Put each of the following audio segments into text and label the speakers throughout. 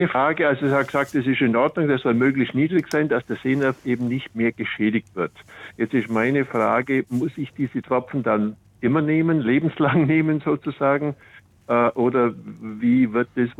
Speaker 1: Frage, also er hat gesagt, es ist in Ordnung, das soll möglichst niedrig sein, dass der Sehnerv eben nicht mehr geschädigt wird. Jetzt ist meine Frage, muss ich diese Tropfen dann immer nehmen, lebenslang nehmen sozusagen, oder wie wird es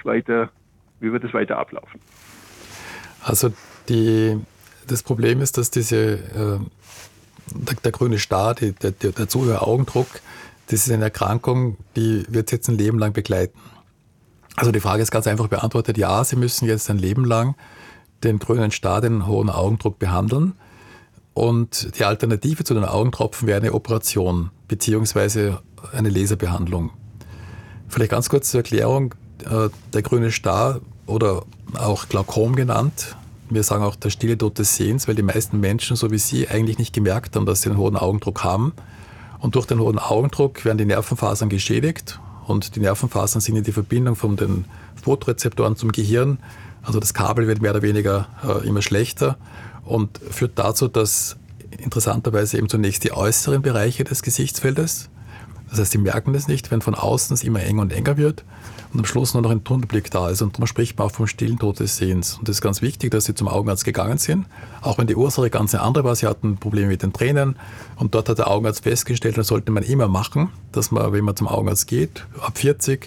Speaker 1: weiter ablaufen?
Speaker 2: Also das Problem ist, dass der grüne Star, der zu hohe Augendruck, das ist eine Erkrankung, die wird jetzt ein Leben lang begleiten. Also die Frage ist ganz einfach beantwortet, ja, Sie müssen jetzt ein Leben lang den grünen Star, den hohen Augendruck behandeln. Und die Alternative zu den Augentropfen wäre eine Operation beziehungsweise eine Laserbehandlung. Vielleicht ganz kurz zur Erklärung, der grüne Star oder auch Glaukom genannt, wir sagen auch der stille Tod des Sehens, weil die meisten Menschen, so wie Sie, eigentlich nicht gemerkt haben, dass sie einen hohen Augendruck haben. Und durch den hohen Augendruck werden die Nervenfasern geschädigt und die Nervenfasern sind in die Verbindung von den Photorezeptoren zum Gehirn. Also das Kabel wird mehr oder weniger immer schlechter und führt dazu, dass interessanterweise eben zunächst die äußeren Bereiche des Gesichtsfeldes, das heißt, sie merken das nicht, wenn von außen es immer enger und enger wird und am Schluss nur noch ein Tunnelblick da ist. Und darum spricht man auch vom stillen Tod des Sehens. Und es ist ganz wichtig, dass Sie zum Augenarzt gegangen sind, auch wenn die Ursache ganz eine andere war. Sie hatten Probleme mit den Tränen und dort hat der Augenarzt festgestellt, das sollte man immer machen, dass man, wenn man zum Augenarzt geht, ab 40,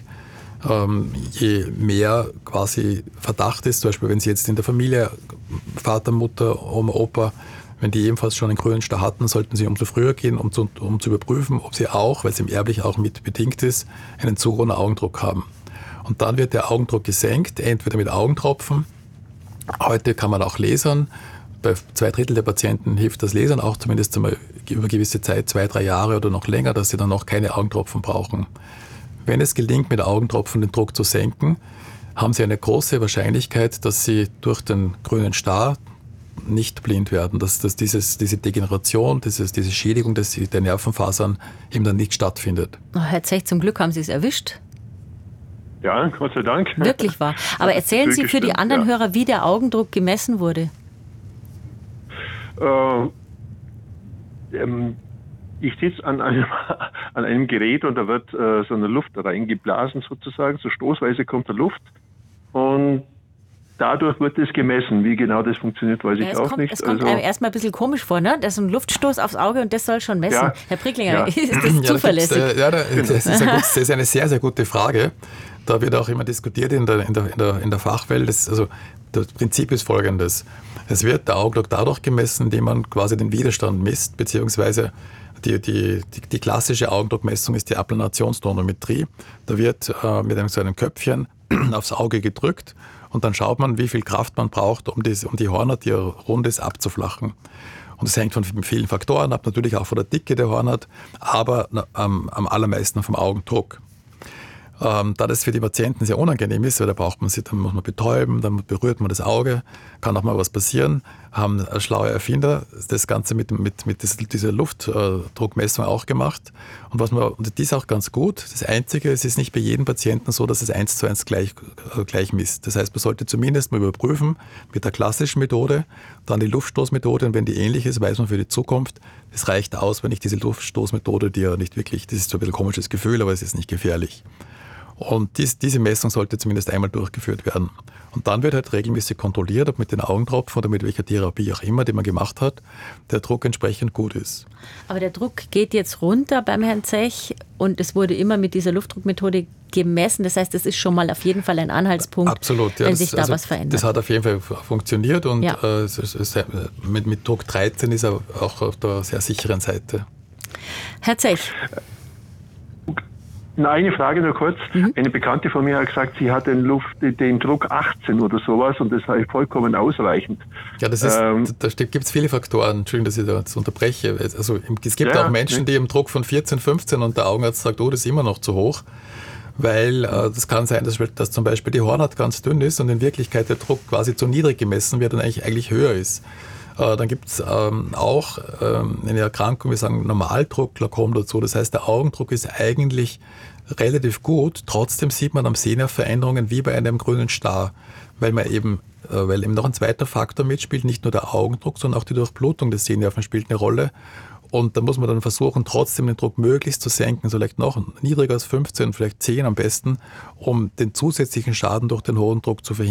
Speaker 2: je mehr quasi Verdacht ist, zum Beispiel wenn Sie jetzt in der Familie, Vater, Mutter, Oma, Opa, wenn die ebenfalls schon einen grünen Star hatten, sollten Sie umso früher gehen, um zu überprüfen, ob Sie auch, weil es erblich auch mit bedingt ist, einen zu hohen Augendruck haben. Und dann wird der Augendruck gesenkt, entweder mit Augentropfen. Heute kann man auch lasern. Bei 2/3 der Patienten hilft das Lasern auch zumindest einmal über gewisse Zeit, 2-3 Jahre oder noch länger, dass sie dann noch keine Augentropfen brauchen. Wenn es gelingt, mit Augentropfen den Druck zu senken, haben Sie eine große Wahrscheinlichkeit, dass Sie durch den grünen Star nicht blind werden, dass diese Degeneration, diese Schädigung der Nervenfasern eben dann nicht stattfindet.
Speaker 3: Oh, Herr Zech, zum Glück haben Sie es erwischt.
Speaker 1: Ja, Gott sei Dank.
Speaker 3: Wirklich wahr. Aber erzählen Sie für die anderen Hörer, wie der Augendruck gemessen wurde.
Speaker 1: Ich sitze an einem Gerät und da wird so eine Luft reingeblasen sozusagen, so stoßweise kommt der Luft und dadurch wird es gemessen. Wie genau das funktioniert, weiß ich auch nicht.
Speaker 3: Es kommt einem erstmal ein bisschen komisch vor, ne? Das ist ein Luftstoß aufs Auge und das soll schon messen.
Speaker 1: Ja,
Speaker 3: Herr Pricklinger, ist das zuverlässig?
Speaker 2: Das ist eine sehr, sehr gute Frage. Da wird auch immer diskutiert in der Fachwelt. Das Prinzip ist folgendes. Es wird der Augendruck dadurch gemessen, indem man quasi den Widerstand misst, beziehungsweise die klassische Augendruckmessung ist die Applanationstonometrie. Da wird mit so einem Köpfchen aufs Auge gedrückt und dann schaut man, wie viel Kraft man braucht, um die Hornhaut, die rund ist, abzuflachen. Und das hängt von vielen Faktoren ab, natürlich auch von der Dicke der Hornhaut, aber am allermeisten vom Augendruck. Da das für die Patienten sehr unangenehm ist, weil da muss man betäuben, dann berührt man das Auge, kann auch mal was passieren, haben schlaue Erfinder das Ganze mit dieser Luftdruckmessung auch gemacht. Und die ist auch ganz gut. Das Einzige, es ist nicht bei jedem Patienten so, dass es 1:1 gleich misst. Das heißt, man sollte zumindest mal überprüfen mit der klassischen Methode, dann die Luftstoßmethode und wenn die ähnlich ist, weiß man für die Zukunft, es reicht aus, wenn ich diese Luftstoßmethode, die ja nicht wirklich, das ist so ein bisschen ein komisches Gefühl, aber es ist nicht gefährlich. Und diese Messung sollte zumindest einmal durchgeführt werden. Und dann wird halt regelmäßig kontrolliert, ob mit den Augentropfen oder mit welcher Therapie auch immer, die man gemacht hat, der Druck entsprechend gut ist.
Speaker 3: Aber der Druck geht jetzt runter beim Herrn Zech und es wurde immer mit dieser Luftdruckmethode gemessen. Das heißt, das ist schon mal auf jeden Fall ein Anhaltspunkt,
Speaker 2: absolut, ja,
Speaker 3: wenn sich da was verändert.
Speaker 2: Das hat auf jeden Fall funktioniert und
Speaker 3: ja.
Speaker 2: Mit Druck 13 ist er auch auf der sehr sicheren Seite.
Speaker 3: Herr Zech.
Speaker 1: Eine Frage nur kurz. Eine Bekannte von mir hat gesagt, sie hat den Druck 18 oder sowas und das sei vollkommen ausreichend.
Speaker 2: Ja, da gibt es viele Faktoren. Entschuldigung, dass ich da jetzt unterbreche. Also, es gibt auch Menschen, die im Druck von 14, 15 und der Augenarzt sagt, das ist immer noch zu hoch. Weil das kann sein, dass zum Beispiel die Hornhaut ganz dünn ist und in Wirklichkeit der Druck quasi zu niedrig gemessen wird und eigentlich höher ist. Dann gibt es auch eine Erkrankung, wir sagen Normaldruck, Glaukom dazu. Das heißt, der Augendruck ist eigentlich relativ gut. Trotzdem sieht man am Sehnerv Veränderungen wie bei einem grünen Star, weil eben noch ein zweiter Faktor mitspielt. Nicht nur der Augendruck, sondern auch die Durchblutung des Sehnerven spielt eine Rolle. Und da muss man dann versuchen, trotzdem den Druck möglichst zu senken, so vielleicht noch niedriger als 15, vielleicht 10 am besten, um den zusätzlichen Schaden durch den hohen Druck zu verhindern.